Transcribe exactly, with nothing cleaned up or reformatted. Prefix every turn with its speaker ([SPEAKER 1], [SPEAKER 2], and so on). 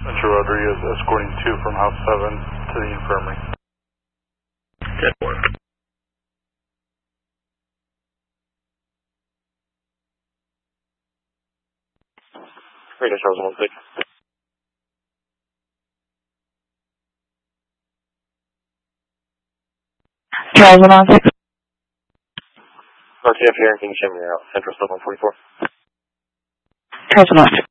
[SPEAKER 1] Central Rodriguez escorting two from House seven to the infirmary.
[SPEAKER 2] ten four. Radio Charles one six.
[SPEAKER 3] Charles one six.
[SPEAKER 2] R T F here, King Shimmer out. Central still one forty-four.
[SPEAKER 3] Charles one six.